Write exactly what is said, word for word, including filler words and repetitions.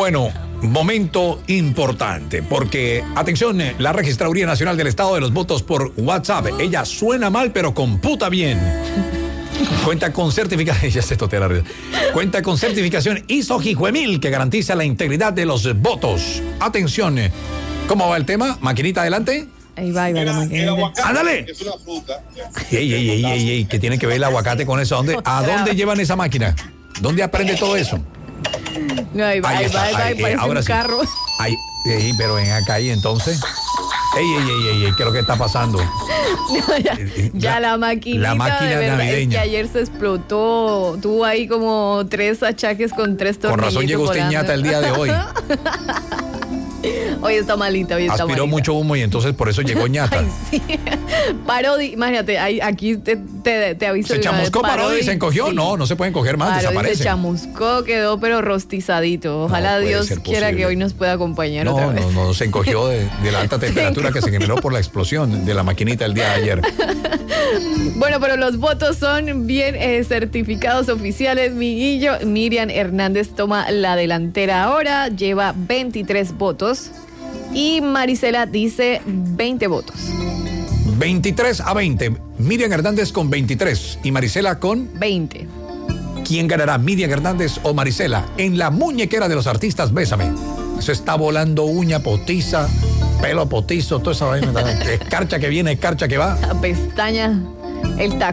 Bueno, momento importante, porque, atención, la Registraduría Nacional del Estado de los Votos por WhatsApp, ella suena mal, pero computa bien. Cuenta con certificación, ya se totea la risa. Cuenta con certificación I S O Jijuemil, que garantiza la integridad de los votos. Atención, ¿cómo va el tema? Maquinita, adelante. Ahí va, ahí va la maquinita. ¡Ándale! Es una fruta. Ey, ey, ey, ey, ey, ¿qué tiene que ver el aguacate con eso? ¿A dónde, ¿a dónde llevan esa máquina? ¿Dónde aprende todo eso? No, ahí va, ahí, Ahí va, está, ahí va, ahí, ahí parece eh, ahora un sí. carro. Ay, ey, pero ven acá y entonces. Ey, ey, ey, ey, ey, ¿qué es lo que está pasando? No, ya, ya la, la maquinita, la máquina de verdad, navideña. es que ayer se explotó, tuvo ahí como tres achaques con tres tornillitos. Con razón llegó usted volando. ñata el día de hoy. Hoy está malita, hoy está Aspiró malita. mucho humo y entonces por eso llegó ñata. Ay, sí. Parodi, imagínate, ahí, aquí te, te, te aviso. ¿Se chamuscó Parodi y se encogió? Sí. No, no se pueden coger más, Parodi desaparece. se chamuscó, quedó pero rostizadito. Ojalá No puede Dios ser quiera posible. que hoy nos pueda acompañar otra No, vez. no, no, se encogió de, de la alta temperatura que se generó por la explosión de la maquinita el día de ayer. Bueno, pero los votos son bien eh, certificados oficiales. Miguillo, Miriam Hernández toma la delantera ahora, lleva veintitrés votos. Y Marisela dice veinte votos. veintitrés a veinte. Miriam Hernández con veintitrés y Marisela con... veinte. ¿Quién ganará, Miriam Hernández o Marisela? En la muñequera de los artistas, Bésame. Se está volando uña potiza, pelo potizo, toda esa vaina. Escarcha que viene, escarcha que va. La pestaña, el taco.